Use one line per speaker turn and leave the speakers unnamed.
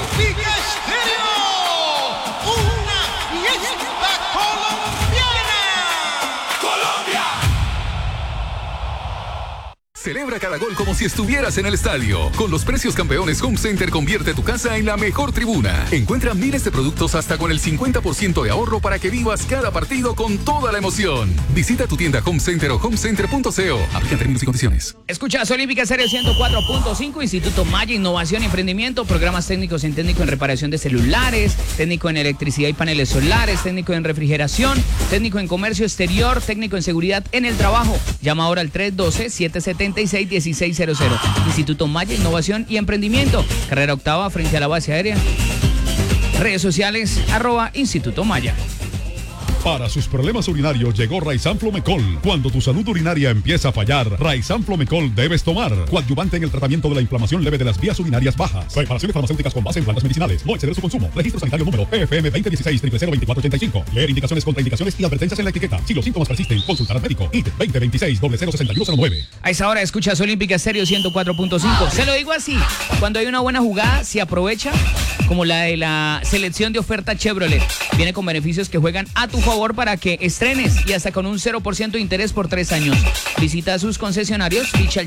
Olímpica Estéreo, una fiesta colombiana. ¡Colombia!
Celebra cada gol como si estuvieras en el estadio. Con los precios campeones, Home Center convierte tu casa en la mejor tribuna. Encuentra miles de productos hasta con el 50% de ahorro para que vivas cada partido con toda la emoción. Visita tu tienda Home Center o homecenter.co. Aplican términos y condiciones.
Escuchas Olímpica Estéreo 104.5, Instituto Maya, Innovación y Emprendimiento, programas técnicos en técnico en reparación de celulares, técnico en electricidad y paneles solares, técnico en refrigeración, técnico en comercio exterior, técnico en seguridad en el trabajo. Llama ahora al 312-776-1600. Instituto Maya, Innovación y Emprendimiento, carrera octava frente a la base aérea. Redes sociales, @Instituto Maya.
Para sus problemas urinarios llegó Raizan Flomecol. Cuando tu salud urinaria empieza a fallar, Raizan Flomecol debes tomar. Coadyuvante en el tratamiento de la inflamación leve de las vías urinarias bajas. Preparaciones farmacéuticas con base en plantas medicinales. No exceder su consumo. Registro sanitario número PFM 2016-002485. Leer indicaciones, contraindicaciones y advertencias en la etiqueta. Si los síntomas persisten, consultar al médico. IT 2026-006109.
A esa hora escuchas Olímpica Estéreo 104.5. Se lo digo así, cuando hay una buena jugada, se aprovecha, como la de la selección de oferta Chevrolet. Viene con beneficios que juegan a tu favor para que estrenes y hasta con un 0% de interés por 3 años. Visita sus concesionarios, ficha